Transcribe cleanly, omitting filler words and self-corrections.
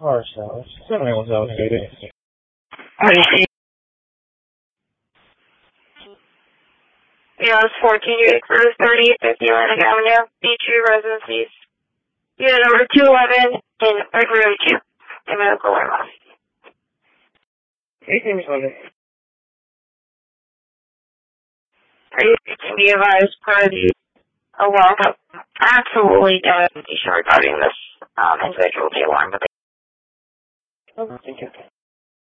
car cells. Something was outdated. I see. Yeah, it's 14 Jake for 3050 Atlantic Avenue, B2 Residencies. Unit number 211 in room 2 in Medical Warehouse. Anything's on it. Are you to be advised per the alarm? Absolutely don't be sure regarding this individual alarm, but Oh, thank you.